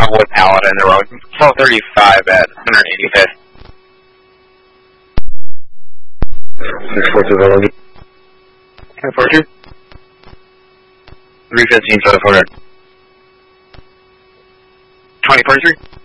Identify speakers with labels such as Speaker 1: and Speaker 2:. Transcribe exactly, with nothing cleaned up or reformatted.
Speaker 1: uh, with Paladin in the road. twelve thirty-five at one eighty-fifth.
Speaker 2: six four two, Valley.
Speaker 1: ten four two. three fifteen for the photo. twenty forty-three.